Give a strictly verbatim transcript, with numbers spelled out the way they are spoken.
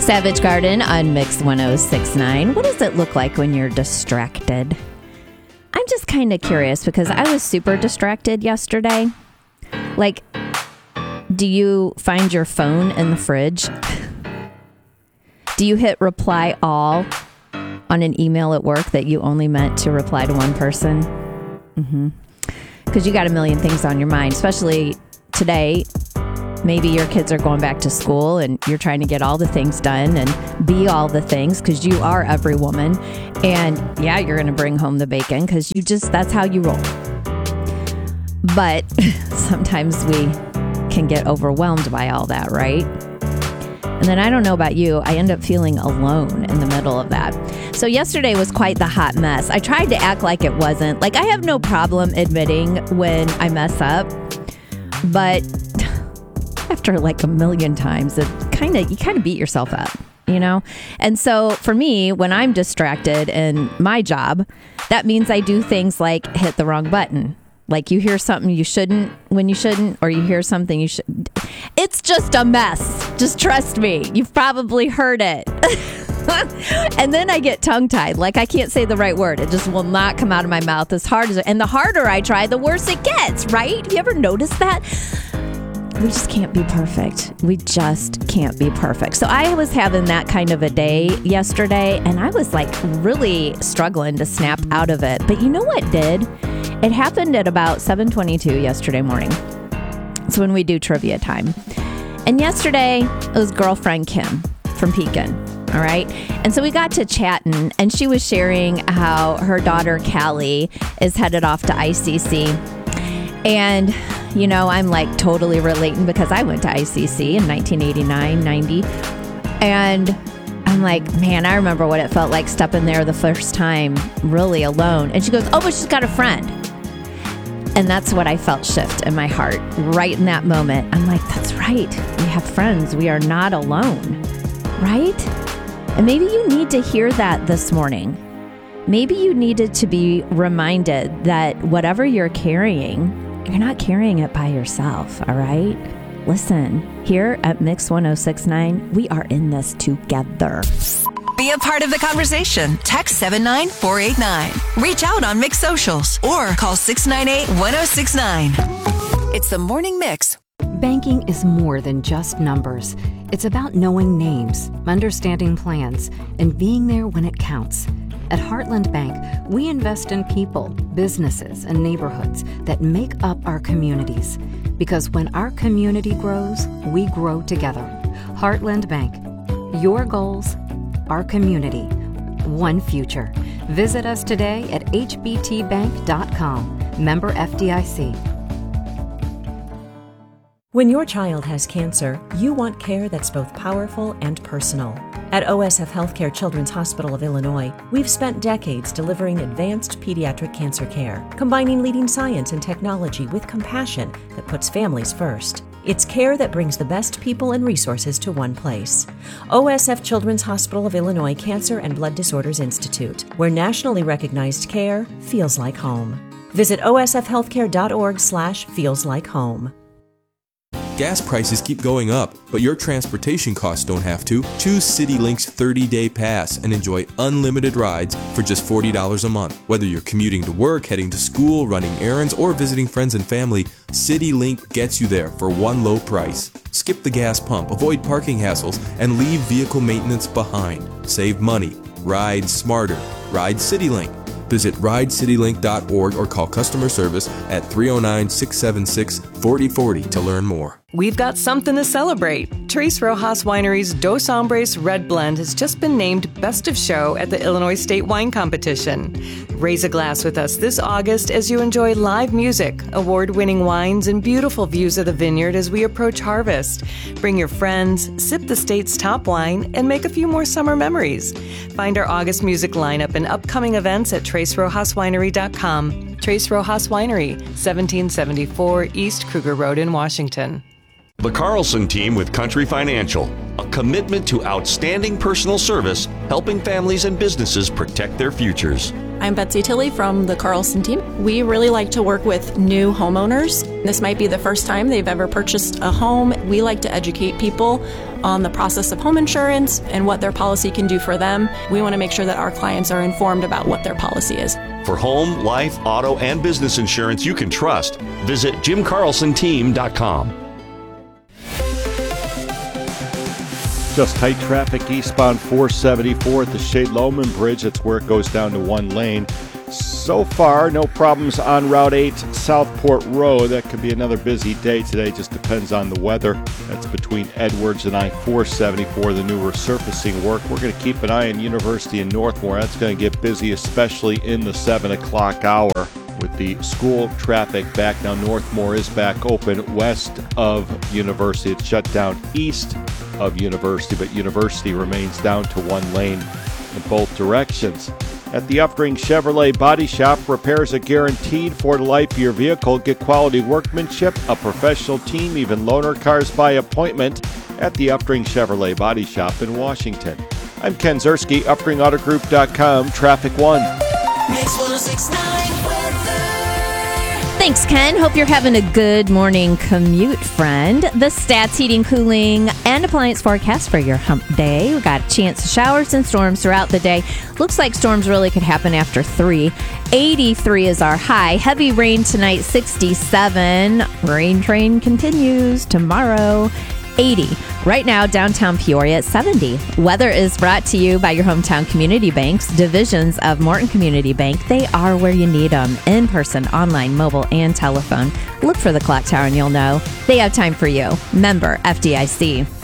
Savage Garden on Mix one oh six point nine. What does it look like when you're distracted? I'm just kind of curious because I was super distracted yesterday. Like, do you find your phone in the fridge? Do you hit reply all on an email at work that you only meant to reply to one person? Mm-hmm. Because you got a million things on your mind, especially today. Maybe your kids are going back to school and you're trying to get all the things done and be all the things because you are every woman. And yeah, you're going to bring home the bacon because you just, that's how you roll. But sometimes we can get overwhelmed by all that, right? And then I don't know about you, I end up feeling alone in the middle of that. So yesterday was quite the hot mess. I tried to act like it wasn't. Like, I have no problem admitting when I mess up, but after like a million times, it kind of you kind of beat yourself up, you know? And so for me, when I'm distracted in my job, that means I do things like hit the wrong button. Like you hear something you shouldn't when you shouldn't, or you hear something you should. It's just a mess. Just trust me. You've probably heard it. And then I get tongue-tied. Like I can't say the right word. It just will not come out of my mouth as hard as it. And the harder I try, the worse it gets, right? You ever notice that? We just can't be perfect. We just can't be perfect. So I was having that kind of a day yesterday, and I was like really struggling to snap out of it. But you know what did? It happened at about seven twenty-two yesterday morning. It's when we do trivia time. And yesterday, it was girlfriend Kim from Pekin. All right. And so we got to chatting, and she was sharing how her daughter Callie is headed off to I C C. And, you know, I'm like totally relating because I went to I C C in nineteen eighty-nine, ninety. And I'm like, man, I remember what it felt like stepping there the first time really alone. And she goes, oh, but she's got a friend. And that's what I felt shift in my heart right in that moment. I'm like, that's right. We have friends. We are not alone. Right? And maybe you need to hear that this morning. Maybe you needed to be reminded that whatever you're carrying, you're not carrying it by yourself, all right? Listen, here at Mix one oh six point nine, we are in this together. Be a part of the conversation. Text seven nine four eight nine. Reach out on Mix Socials or call six nine eight, one oh six nine. It's the Morning Mix. Banking is more than just numbers. It's about knowing names, understanding plans, and being there when it counts. At Heartland Bank, we invest in people, businesses, and neighborhoods that make up our communities. Because when our community grows, we grow together. Heartland Bank. Your goals, our community, one future. Visit us today at h b t bank dot com. Member F D I C. When your child has cancer, you want care that's both powerful and personal. At O S F Healthcare Children's Hospital of Illinois, we've spent decades delivering advanced pediatric cancer care, combining leading science and technology with compassion that puts families first. It's care that brings the best people and resources to one place. O S F Children's Hospital of Illinois Cancer and Blood Disorders Institute, where nationally recognized care feels like home. Visit o s f healthcare dot org slash feels like home. Gas prices keep going up, but your transportation costs don't have to. Choose CityLink's thirty-day pass and enjoy unlimited rides for just forty dollars a month. Whether you're commuting to work, heading to school, running errands, or visiting friends and family, CityLink gets you there for one low price. Skip the gas pump, avoid parking hassles, and leave vehicle maintenance behind. Save money. Ride smarter. Ride CityLink. Visit ride city link dot org or call customer service at three oh nine, six seven six, four oh four oh to learn more. We've got something to celebrate. Tres Rojas Winery's Dos Hombres Red Blend has just been named Best of Show at the Illinois State Wine Competition. Raise a glass with us this August as you enjoy live music, award-winning wines, and beautiful views of the vineyard as we approach harvest. Bring your friends, sip the state's top wine, and make a few more summer memories. Find our August music lineup and upcoming events at tres rojas winery dot com. Tres Rojas Winery, seventeen seventy-four East Kruger Road in Washington. The Carlson Team with Country Financial, a commitment to outstanding personal service, helping families and businesses protect their futures. I'm Betsy Tilley from the Carlson team. We really like to work with new homeowners. This might be the first time they've ever purchased a home. We like to educate people on the process of home insurance and what their policy can do for them. We want to make sure that our clients are informed about what their policy is. For home, life, auto, and business insurance you can trust, visit jim carlson team dot com. Just tight traffic eastbound four seventy-four at the Shade Loman Bridge. That's where it goes down to one lane. So far, no problems on Route eight, Southport Road. That could be another busy day today. Just depends on the weather. That's between Edwards and I four seventy-four, the new resurfacing work. We're going to keep an eye on University and Northmore. That's going to get busy, especially in the seven o'clock hour. With the school traffic back now, Northmore is back open west of University. It's shut down east of University, but University remains down to one lane in both directions. At the Upring Chevrolet Body Shop, repairs are guaranteed for the life of your vehicle. Get quality workmanship, a professional team, even loaner cars by appointment at the Upring Chevrolet Body Shop in Washington. I'm Ken Zerski, upring auto group dot com, Traffic One. Mix one oh six point nine weather. Thanks, Ken. Hope you're having a good morning commute, friend. The Stats Heating, Cooling, and Appliance forecast for your hump day. We got a chance of showers and storms throughout the day. Looks like storms really could happen after three. eighty-three is our high. Heavy rain tonight, sixty-seven. Rain train continues tomorrow. eighty. Right now, downtown Peoria at seventy. Weather is brought to you by your hometown community banks, divisions of Morton Community Bank. They are where you need them, in person, online, mobile, and telephone. Look for the clock tower and you'll know they have time for you. Member F D I C.